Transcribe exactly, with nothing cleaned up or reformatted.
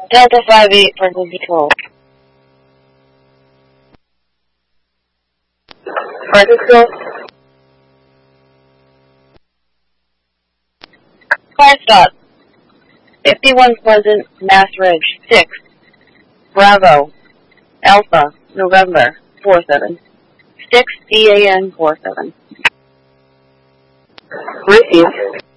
Delta five eight for control. Francisco. Car stop. fifty-one Pleasant, Mass Ridge. six. Bravo. Alpha. November. four seven. six D A N four seven. Received.